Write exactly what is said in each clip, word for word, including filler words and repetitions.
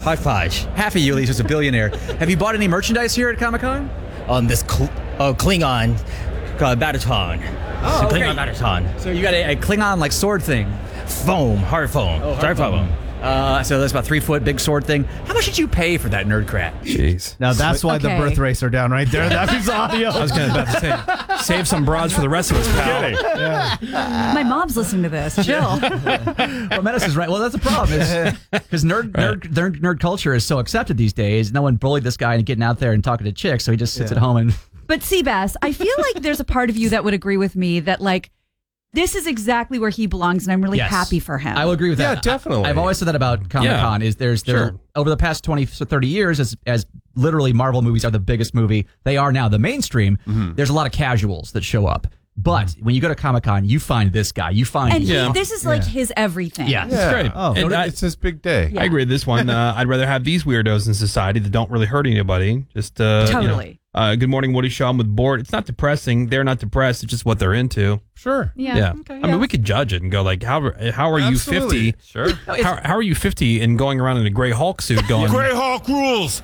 High five. Half of you at least is a billionaire. Have you bought any merchandise here at Comic-Con? On this cl- oh, Klingon uh, Bataton. Oh, okay. Klingon Bataton. So you got a, a Klingon like sword thing. Foam, hard foam. Oh, Sorry, foam. Uh, so that's about three foot big sword thing. How much did you pay for that nerd crap? Jeez. Now that's why Okay. the birth rates are down right there. That is audio. I was going to about to say, save some broads for the rest of us, pal. My mom's listening to this. Chill. Well, Menace is right. Well, that's the problem because nerd, nerd, nerd nerd culture is so accepted these days. No one bullied this guy into getting out there and talking to chicks, so he just sits Yeah. at home and. But Seabass, I feel like there's a part of you that would agree with me that like this is exactly where he belongs, and I'm really Yes. happy for him. I will agree with Yeah, that. definitely. I, I've always said that about Comic-Con is there's, there's Sure. over the past twenty to thirty years as as literally Marvel movies are the biggest movie. They are now the mainstream. Mm-hmm. There's a lot of casuals that show up. But when you go to Comic-Con, you find this guy. You find and he, Yeah. this is like his everything. yeah. It's great. Oh. And I, It's his big day. Yeah. I agree with this one. Uh, I'd rather have these weirdos in society that don't really hurt anybody. Just uh, you know, Totally. uh, Good Morning, Woody Shaw. I'm with Bored. It's not depressing. They're not depressed. It's just what they're into. Sure. Yeah. Yeah. Okay, I yeah. mean, we could judge it and go like, how how are you Absolutely. fifty? Sure. How, how are you fifty and going around in a gray Hulk suit going? Greyhawk rules.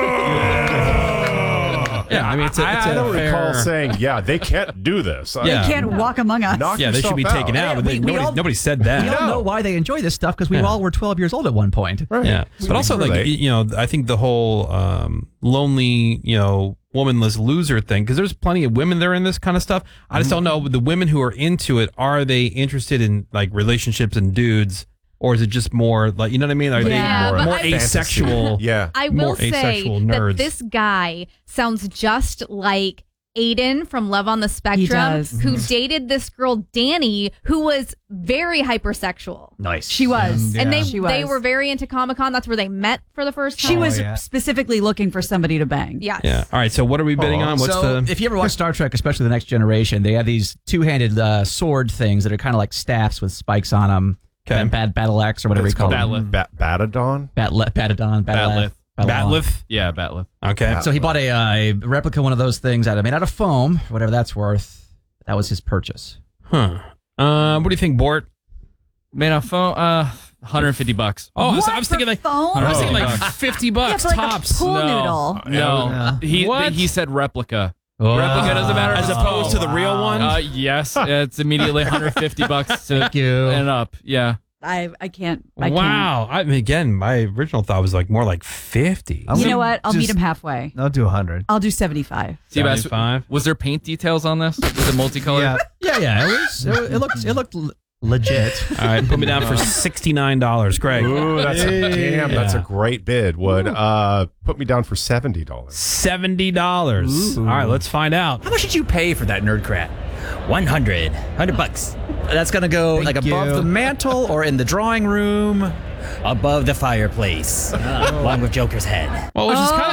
Yeah, I mean, it's a, it's I a don't fair, recall saying, yeah, they can't do this. I- Yeah. He can't walk among us. Knock Yeah, they should be yourself taken out, Yeah, but we- they, we nobody, all- nobody said We that. don't know why they enjoy this stuff because we Yeah. all were twelve years old at one point. Right. Yeah, We but also can like relate. you know, I think the whole um, lonely, you know, womanless loser thing, because there's plenty of women that are in this kind of stuff. I just don't know the women who are into it. Are they interested in like relationships and dudes, or is it just more like you know what I mean? Are Yeah, they but more I- asexual? Yeah. I more will say asexual nerds. that this guy sounds just like Aiden from Love on the Spectrum, does. who dated this girl Danny, who was very hypersexual. Nice. She was. Yeah. And they She was. they were very into Comic-Con. That's where they met for the first time. She was yeah. specifically looking for somebody to bang. Yes. Yeah. All right. So what are we bidding on? What's so the? if you ever watch Star Trek, especially The Next Generation, they have these two-handed uh, sword things that are kind of like staffs with spikes on them. Okay. Bad Battle Axe or whatever It's you call called it. Ba- Batadon? Bat- Batadon. Batleth. Batleth? Yeah, Batleth. Okay. So he bought a, uh, a replica one of those things out of made out of foam, whatever that's worth. That was his purchase. Huh. Uh, what do you think, Bort? Man, a phone, uh, one hundred fifty bucks. Oh, I was, What, I was for thinking like foam? I was thinking Oh. like fifty Yeah, bucks for like tops. a pool No. noodle. No, Yeah. he What? he said replica. Oh. Replica doesn't matter As if it's opposed to foam. the real one. Uh, yes, it's immediately one hundred fifty bucks to Thank you. and up. Yeah. I I can't. I Wow. I mean, again, my original thought was like more like fifty. I'm Can't. You gonna know what? I'll meet just- him halfway. I'll do a hundred. I'll do seventy-five. Seabass, seventy-five. was there paint details on this? Was it multicolored? Yeah. Yeah, yeah. It was. It, it looked. It looked l- legit. All right, put me down for sixty-nine dollars, Greg. Ooh, that's a, damn, that's a Yeah. great bid. Would uh, put me down for seventy dollars. seventy dollars. All right, let's find out. How much did you pay for that nerd crap? one hundred. one hundred bucks. That's gonna go Thank like above you. the mantle or in the drawing room. Above the fireplace. Along with Joker's head. Well, which is kind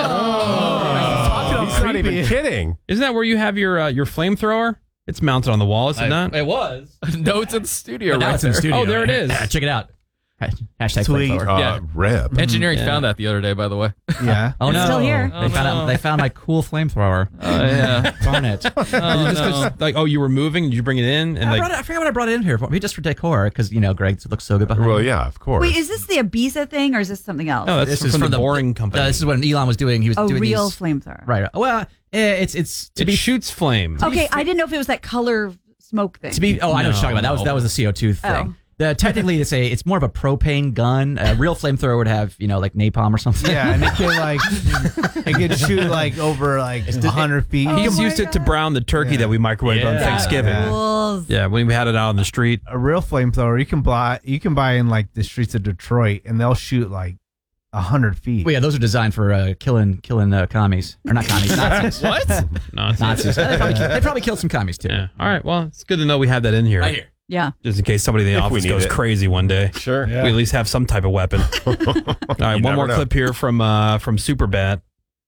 of He's not even kidding. isn't that where you have your uh, your flamethrower? It's mounted on the wall, is it not? It was. No, it's in the studio. Now right it's in the there. studio. Oh, there it is. Yeah, check it out. Hashtag Sweet. flamethrower. Uh, Yeah. Rip. Engineering Yeah. found that the other day, by the way. Yeah. Oh no! still here. They Oh, found out. no. They found my cool flamethrower. Oh yeah. Darn it! Just 'cause, like, oh, you were moving? Did you bring it in? And I, like, brought it, I forgot what I brought it in here for. Maybe just for decor, because you know, Greg looks so good behind. Well, me. yeah, of course. Wait, is this the Ibiza thing or is this something else? no, that's This from, is from from the the- boring company. Uh, this is what Elon was doing. He was a doing real these, flamethrower. Right. Well, eh, it's it's to it be shoots flame. Okay, I didn't know if it was that color smoke thing. to be. Oh, I know what you're talking about. That was No. that was the C O two thing. Oh. The, technically, it's a it's more of a propane gun. A real flamethrower would have you know like napalm or something. Yeah, and it could like it could shoot like over like a hundred feet. Oh He's my used it to brown the turkey Yeah. that we microwaved on Yeah. Thanksgiving. Yeah. Rules. Yeah, when we had it out on the street. A real flamethrower you can buy you can buy in like the streets of Detroit, and they'll shoot like a hundred feet. Well, yeah, those are designed for uh, killing killing uh, commies or not commies, Nazis. What? Nazis. Nazis. They probably, they probably killed some commies too. Yeah. All right. Well, it's good to know we have that in here. Right here. Yeah. Just in case somebody in the If we office need goes it. crazy one day. Sure. We at least have some type of weapon. All right, You one never more know. clip here from uh, from Superbat.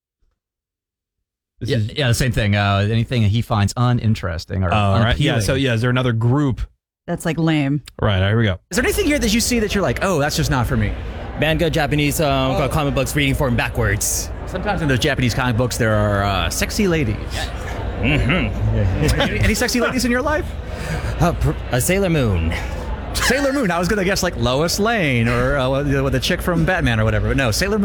This Yeah, is, yeah, the same thing. Uh, anything he finds uninteresting or oh, all right. Yeah. unappealing. So yeah, is there another group? That's like lame. All right. Here we go. Is there anything here that you see that you're like, oh, that's just not for me? Manga Japanese um, comic books reading form backwards. Sometimes in those Japanese comic books, there are uh, sexy ladies. Mm-hmm. any, any sexy ladies in your life? Uh, pr- a Sailor Moon. Sailor Moon. I was gonna guess like Lois Lane or uh, with the chick from Batman or whatever. But no, Sailor Moon.